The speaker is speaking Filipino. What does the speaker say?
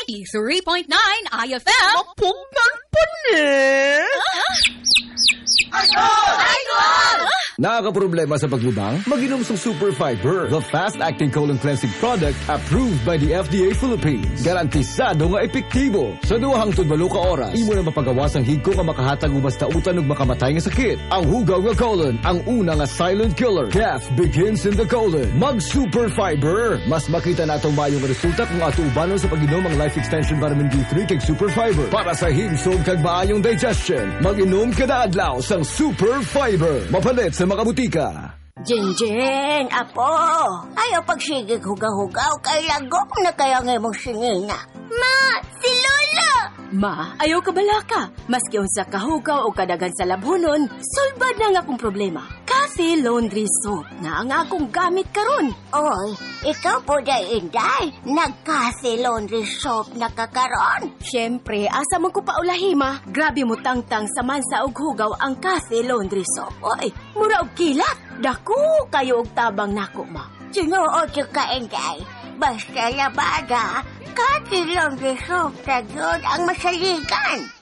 93.9 IFM. Mapunan pa ni! Nakakaproblema sa paglibang? Mag-inom sa Super Fiber, the fast-acting colon cleansing product approved by the FDA Philippines. Garantisado nga epektibo. Sa 2 hangtod 8 ka oras, imo na mapaгаwas ang higko nga makahatag og basta utan ug makamatay nga sakit. Ang hugaw nga colon, ang una nga silent killer. Death begins in the colon. Mag-Super Fiber. Mas makita na itong mayong resulta kung ato ubanon sa pag-inom ang Life Extension Vitamin D3 kay Super Fiber. Para sa himsog kag maayong digestion, mag-inom kada adlaw sang Super Fiber. Mapalit sa makabutika. Jinjing, apo. Ayaw pagsigig hugaw-hugaw kay lagok na kaya nga mong singina. Ma, si Lola! Ma, ayaw ka balaka. Maski unsa kahugaw o kadagan sa labhonon, sulbad na nga akong problema. Kasi laundry soap na ang akong gamit karon. Oy, ikaw po day inday. Nagkasi laundry soap na kakaron. Siyempre, asa man ko paulahima, grabe mo tangtang sa mansa og hugaw ang kasi laundry soap. Oy, mura og kilat. Dako kayo og tabang nako, ma. Sinuod yung ka, inday. Basta labada, kasi laundry soap na yun ang masaligan.